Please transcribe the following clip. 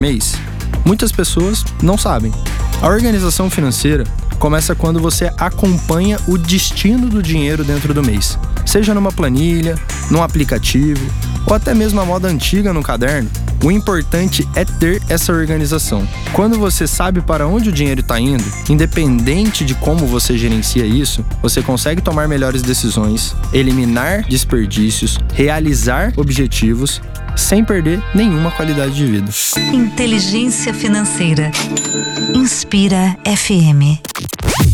mês? Muitas pessoas não sabem. A organização financeira começa quando você acompanha o destino do dinheiro dentro do mês. Seja numa planilha, num aplicativo ou até mesmo a moda antiga no caderno. O importante é ter essa organização. Quando você sabe para onde o dinheiro está indo, independente de como você gerencia isso, você consegue tomar melhores decisões, eliminar desperdícios, realizar objetivos, sem perder nenhuma qualidade de vida. Inteligência Financeira. Inspira FM.